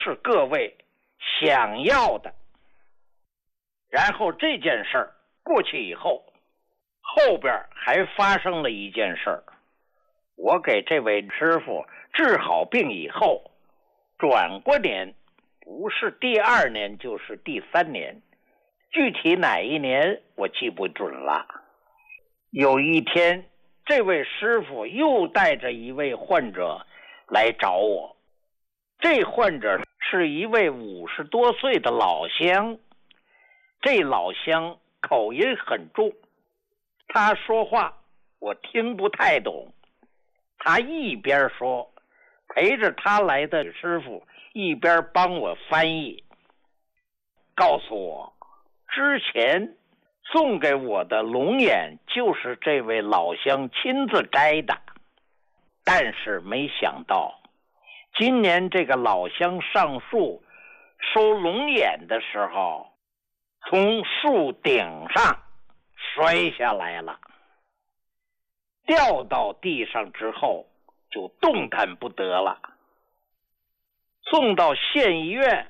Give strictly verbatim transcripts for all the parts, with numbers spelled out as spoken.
是各位想要的。然后这件事儿过去以后，后边还发生了一件事儿。我给这位师傅治好病以后，转过年，不是第二年就是第三年，具体哪一年我记不准了。有一天，这位师傅又带着一位患者来找我。这患者是一位五十多岁的老乡，这老乡口音很重，他说话我听不太懂。他一边说，陪着他来的师傅一边帮我翻译，告诉我之前送给我的龙眼就是这位老乡亲自摘的，但是没想到今年这个老乡上树收龙眼的时候，从树顶上摔下来了，掉到地上之后就动弹不得了。送到县医院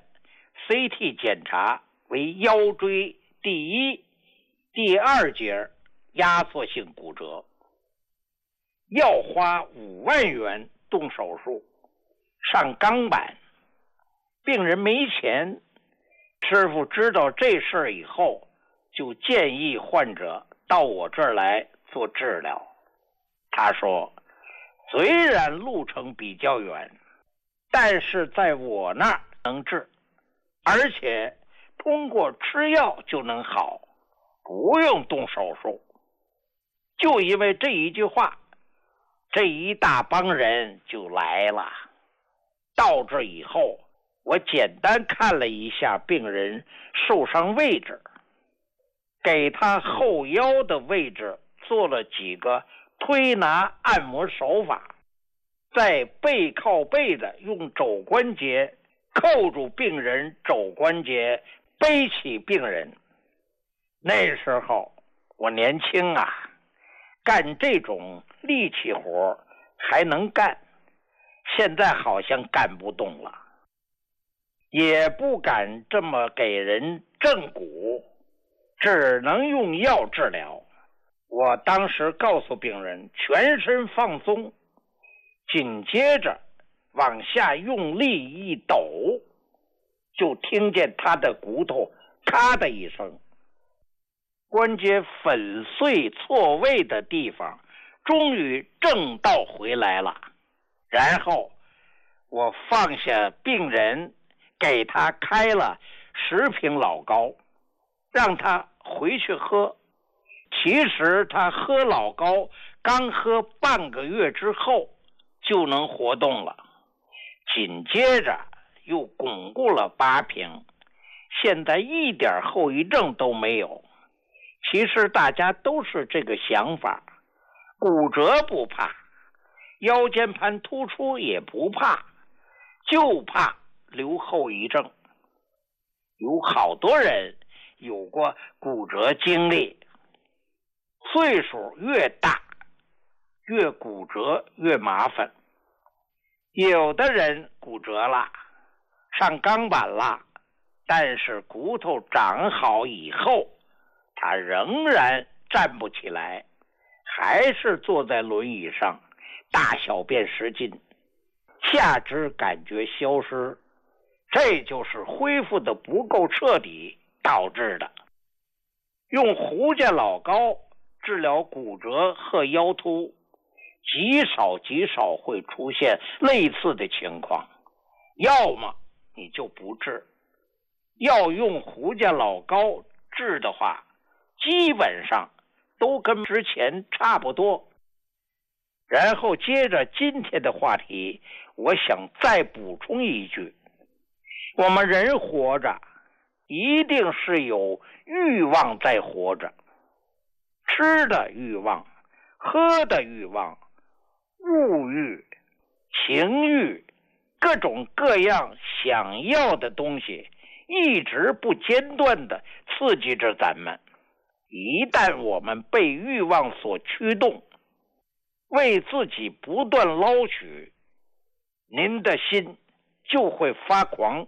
C T 检查为腰椎第一、第二节压缩性骨折，要花五万元动手术，上钢板。病人没钱，师傅知道这事儿以后，就建议患者到我这儿来做治疗。他说，虽然路程比较远，但是在我那儿能治，而且通过吃药就能好，不用动手术。就因为这一句话，这一大帮人就来了。到这以后，我简单看了一下病人受伤位置，给他后腰的位置做了几个推拿按摩手法，再背靠背的用肘关节扣住病人肘关节，背起病人。那时候我年轻啊，干这种力气活还能干，现在好像干不动了，也不敢这么给人正骨，只能用药治疗。我当时告诉病人全身放松，紧接着往下用力一抖，就听见他的骨头咔的一声，关节粉碎错位的地方终于正道回来了。然后我放下病人，给他开了十瓶老膏，让他回去喝。其实他喝老膏刚喝半个月之后就能活动了，紧接着又巩固了八瓶，现在一点后遗症都没有。其实大家都是这个想法，骨折不怕，腰间盘突出也不怕，就怕留后遗症。有好多人有过骨折经历，岁数越大越骨折越麻烦。有的人骨折了，上钢板了，但是骨头长好以后，他仍然站不起来，还是坐在轮椅上，大小便失禁，下肢感觉消失，这就是恢复的不够彻底导致的。用胡家老膏治疗骨折和腰突，极少极少会出现类似的情况，要么你就不治。要用胡家老膏治的话，基本上都跟之前差不多。然后接着今天的话题，我想再补充一句，我们人活着一定是有欲望在活着，吃的欲望、喝的欲望、物欲、情欲，各种各样想要的东西一直不间断地刺激着咱们。一旦我们被欲望所驱动，为自己不断捞取，您的心就会发狂，